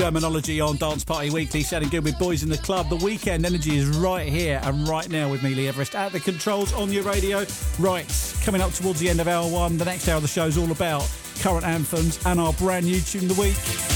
Germanology on Dance Party Weekly, sounding good with Boys in the Club. The weekend energy is right here and right now with me, Lee Everest, at the controls on your radio. Right, coming up towards the end of hour one, the next hour of the show is all about current anthems and our brand new tune of the week.